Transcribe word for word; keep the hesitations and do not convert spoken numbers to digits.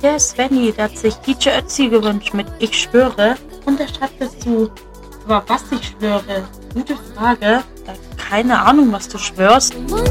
Der Svenny, der hat sich D J Ötzi gewünscht mit Ich schwöre. Und er schreibt dazu, aber was ich schwöre? Gute Frage. Äh, keine Ahnung, was du schwörst.